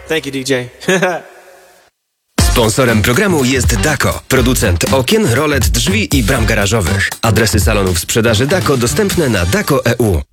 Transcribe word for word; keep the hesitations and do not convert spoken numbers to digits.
Thank you, D J. Sponsorem programu jest Dako, producent okien, rolet, drzwi i bram garażowych. Adresy salonów sprzedaży Dako dostępne na dako kropka e u.